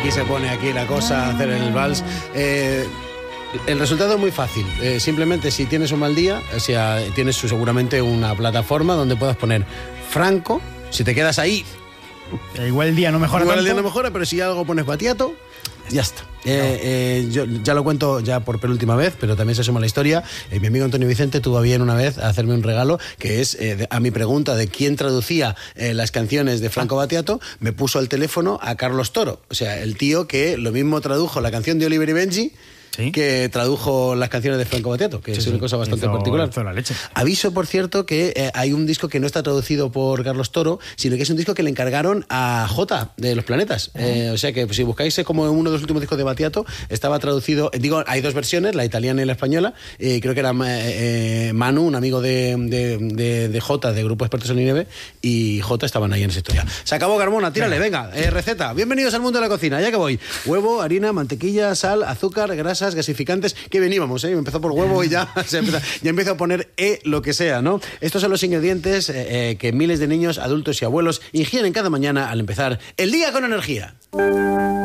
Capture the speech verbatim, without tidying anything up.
aquí se pone aquí la cosa, a hacer el vals. Eh, el resultado es muy fácil. Eh, simplemente si tienes un mal día, o sea, tienes seguramente una plataforma donde puedas poner Franco. Si te quedas ahí, Eh, igual el día no mejora igual el tanto. día no mejora, pero si algo pones Battiato, ya está. Eh, eh, yo ya lo cuento ya por penúltima vez, pero también se suma la historia. Eh, mi amigo Antonio Vicente tuvo a bien una vez a hacerme un regalo, que es eh, de, a mi pregunta de quién traducía eh, las canciones de Franco Battiato, me puso al teléfono a Carlos Toro, o sea, el tío que lo mismo tradujo la canción de Oliver y Benji, ¿sí?, que tradujo las canciones de Franco Battiato, que sí, es una sí. cosa bastante hizo, particular. Hizo la leche. Aviso, por cierto, que eh, hay un disco que no está traducido por Carlos Toro, sino que es un disco que le encargaron a Jota de Los Planetas. Eh, o sea que pues, si buscáis eh, como uno de los últimos discos de Battiato, estaba traducido, eh, digo, hay dos versiones, la italiana y la española. Eh, creo que era eh, Manu, un amigo de, de, de, de Jota, de Grupo Expertos en Nieve, y Jota estaban ahí en esa historia. Se acabó, Carmona, tírale, venga, venga eh, receta. Bienvenidos al mundo de la cocina, ya que voy. Huevo, harina, mantequilla, sal, azúcar, grasas, gasificantes. Que veníamos, ¿eh? Empezó por huevo y ya se empieza, ya empiezo a poner E lo que sea, ¿no? Estos son los ingredientes eh, eh, que miles de niños, adultos y abuelos ingieren cada mañana al empezar el día con energía.